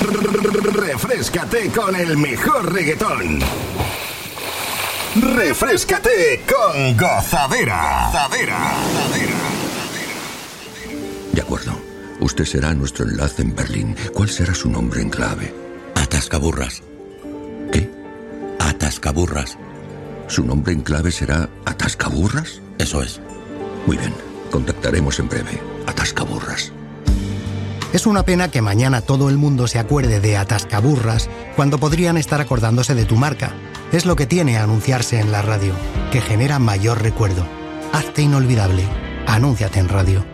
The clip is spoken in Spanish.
Refréscate con el mejor reggaetón. Refréscate con Gozadera. De acuerdo. Usted será nuestro enlace en Berlín. ¿Cuál será su nombre en clave? Atascaburras. ¿Qué? Atascaburras. ¿Su nombre en clave será Atascaburras? Eso es. Muy bien. Contactaremos en breve. Atascaburras. Es una pena que mañana todo el mundo se acuerde de Atascaburras cuando podrían estar acordándose de tu marca. Es lo que tiene anunciarse en la radio, que genera mayor recuerdo. Hazte inolvidable. Anúnciate en radio.